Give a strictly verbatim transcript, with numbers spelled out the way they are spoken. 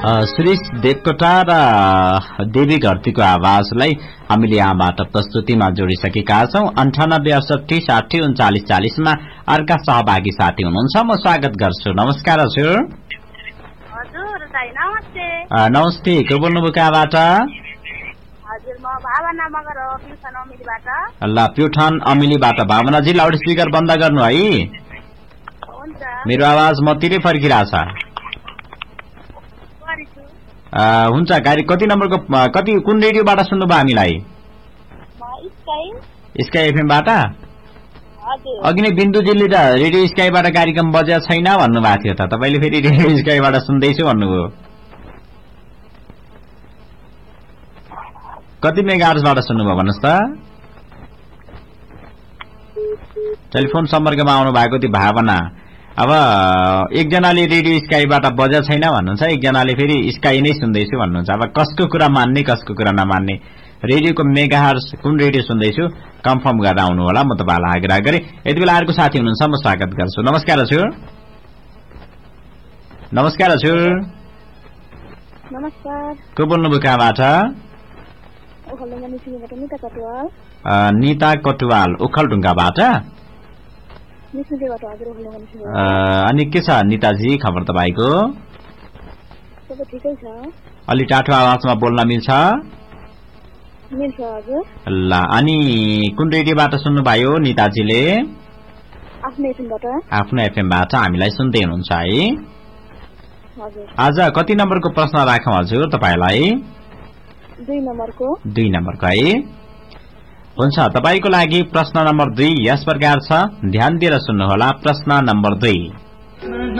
सुरेश देवकोटा र देवी घरतीको आवाजलाई हामीले यहाँबाट प्रस्तुतिमा जोडिसकेका छौं। अन्ठानब्बे अडसठी साठी उन्चालिस चालिसमा अर्का सहभागी साथी हुनुहुन्छ, म स्वागत गर्छु। नमस्कार हजुर। हजुर दाइ नमस्ते। नमस्ते, को बोल्नुभयो कहाँबाट? हजुर म भावना मगर हो, प्युठान अमिलीबाट। ल प्युठान अमिलीबाट भावनाजी, लाउड स्पिकर बन्द गर्नु है। हुन्छ। मेरो आवाज मतिरै फर्किरहेछ। हुन्छ, गाडी कति नम्बरको कति कुन रेडियोबाट सुन्नुभयो हामीलाई? स्काई एफएमबाट। अघि नै बिन्दुजीले त रेडियो स्काईबाट कार्यक्रम बजेको छैन भन्नुभएको थियो त, तपाईँले फेरि रेडियो स्काईबाट सुन्दैछु भन्नुभयो। कति मेगाहर्जबाट सुन्नुभयो भन्नुहोस् त? टेलिफोन सम्पर्कमा आउनु भएको थियो भावना। अब एकजनाले रेडियो स्काईबाट बजेको छैन भन्नुहुन्छ, एकजनाले फेरि स्काई नै सुन्दैछु भन्नुहुन्छ। अब कसको कुरा मान्ने कसको कुरा नमान्ने? रेडियोको मेगाहर्ज कुन रेडियो सुन्दैछु कन्फर्म गरेर आउनु होला, म तपाईँलाई आग्रह गरेँ। यति बेला अर्को साथी हुनुहुन्छ, म स्वागत गर्छु। नमस्कार हजुर। नमस्कार हजुर। नमस्कार। को बोल्नुभयो कहाँबाट? निता कटुवाल उखलढुङ्गाबाट। अनि के छ निताजी खबर तपाईँको? अलि टाठो आवाजमा बोल्न मिल्छ? ल, अनि कुन रेडियोबाट सुन्नुभयो निताजीले? आफ्नो एफएमबाट हामीलाई सुन्दै हुनुहुन्छ है। आज कति नम्बरको प्रश्न राखौं हजुर तपाईँलाई? दुई नम्बरको। दुई नम्बरको है। हुन्छ, तपाईको लागि प्रश्न नम्बर दुई यस प्रकार छ, ध्यान दिएर सुन्नुहोला। प्रश्न नम्बर दुई,